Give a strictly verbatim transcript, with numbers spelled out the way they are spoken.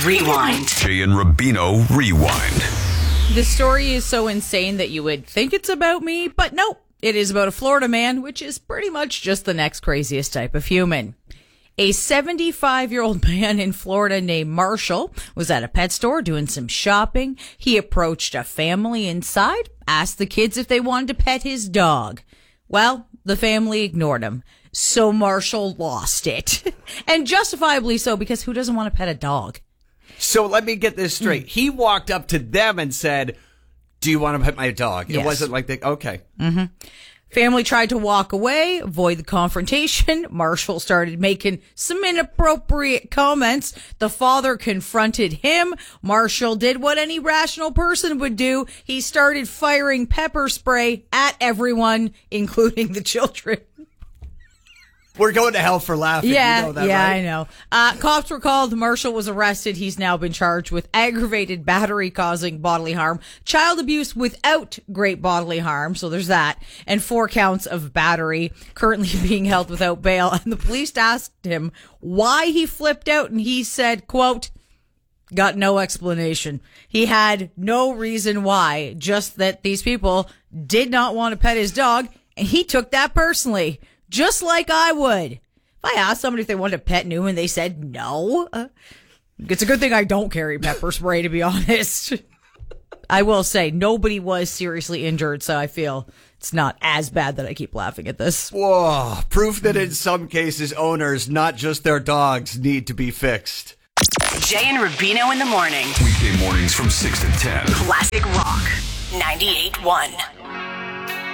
Rewind. Jay and Rubino Rewind. This story is so insane that you would think it's about me, but nope. It is about a Florida man, which is pretty much just the next craziest type of human. A seventy-five-year-old man in Florida named Marshall was at a pet store doing some shopping. He approached a family inside, asked the kids if they wanted to pet his dog. Well, the family ignored him. So Marshall lost it. And justifiably so, because who doesn't want to pet a dog? So let me get this straight. Mm. He walked up to them and said, do you want to pet my dog? Yes. It wasn't like, they, okay. Mm-hmm. Family tried to walk away, avoid the confrontation. Marshall started making some inappropriate comments. The father confronted him. Marshall did what any rational person would do. He started firing pepper spray at everyone, including the children. We're going to hell for laughing. Yeah, you know that, yeah, right? I know. Uh, cops were called. Marshall was arrested. He's now been charged with aggravated battery causing bodily harm, child abuse without great bodily harm, so there's that, and four counts of battery, currently being held without bail. And the police asked him why he flipped out, and he said, quote, got no explanation. He had no reason why, just that these people did not want to pet his dog, and he took that personally. Just like I would. If I asked somebody if they wanted to pet Newman, they said no. Uh, it's a good thing I don't carry pepper spray, to be honest. I will say, nobody was seriously injured, so I feel it's not as bad that I keep laughing at this. Whoa. Proof that in some cases, owners, not just their dogs, need to be fixed. Jay and Rubino in the morning. Weekday mornings from six to ten. Classic Rock ninety-eight point one.